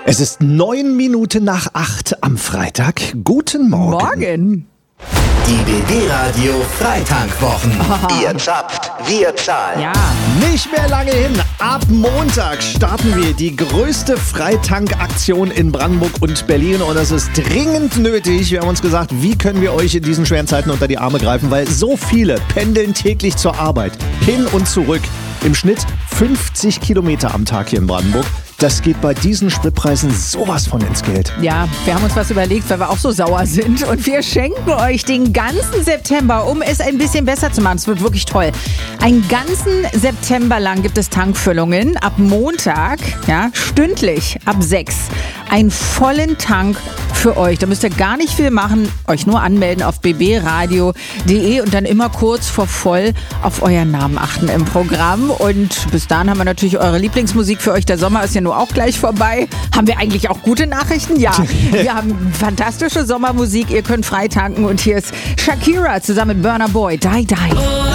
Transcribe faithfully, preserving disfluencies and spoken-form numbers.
Es ist neun Minuten nach acht am Freitag. Guten Morgen. Morgen. Die B B-Radio Freitankwwochen. Ihr zapft, wir zahlen. Ja. Nicht mehr lange hin. Ab Montag starten wir die größte Freitankaktion in Brandenburg und Berlin. Und das ist dringend nötig. Wir haben uns gesagt, wie können wir euch in diesen schweren Zeiten unter die Arme greifen? Weil so viele pendeln täglich zur Arbeit. Hin und zurück. Im Schnitt fünfzig Kilometer am Tag hier in Brandenburg. Das geht bei diesen Spritpreisen sowas von ins Geld. Ja, wir haben uns was überlegt, weil wir auch so sauer sind. Und wir schenken euch den ganzen September, um es ein bisschen besser zu machen. Es wird wirklich toll. Einen ganzen September lang gibt es Tankfüllungen. Ab Montag, ja, stündlich ab sechs. Einen vollen Tank für euch. Da müsst ihr gar nicht viel machen. Euch nur anmelden auf b b radio punkt d e und dann immer kurz vor voll auf euren Namen achten im Programm. Und bis dahin haben wir natürlich eure Lieblingsmusik für euch. Der Sommer ist ja nur auch gleich vorbei. Haben wir eigentlich auch gute Nachrichten? Ja, wir haben fantastische Sommermusik. Ihr könnt frei tanken. Und hier ist Shakira zusammen mit Burna Boy. Die, die.